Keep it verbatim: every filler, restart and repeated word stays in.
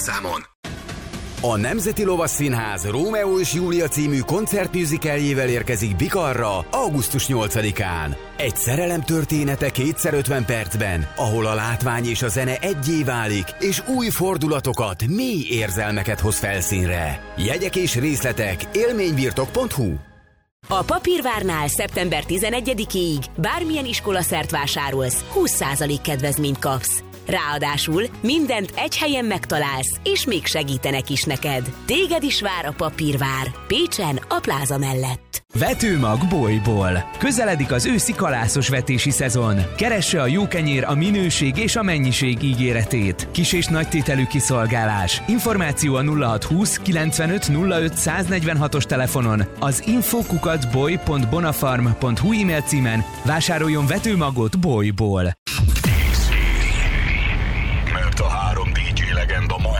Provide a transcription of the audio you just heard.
telefonszámon. A Nemzeti Lovasszínház Rómeó és Júlia című koncertmusicaljével érkezik Bikarra augusztus nyolcadikán. Egy szerelem története kétszer ötven percben, ahol a látvány és a zene egyé válik, és új fordulatokat, mély érzelmeket hoz felszínre. Jegyek és részletek élménybirtok pont hu. A Papírvárnál szeptember tizenegyedikéig bármilyen iskolaszert vásárolsz, húsz százalék kedvezményt kapsz. Ráadásul mindent egy helyen megtalálsz, és még segítenek is neked. Téged is vár a Papírvár, Pécsen, a pláza mellett. Vetőmag Bolyból. Közeledik az őszi kalászos vetési szezon. Keresse a jó kenyér a minőség és a mennyiség ígéretét. Kis és nagy tételű kiszolgálás. Információ a nulla hatszázhúsz kilencvenöt nulla öt száznegyvenhatos telefonon, az info kukac boly pont bonafarm pont hu e-mail címen. Vásároljon vetőmagot Bolyból.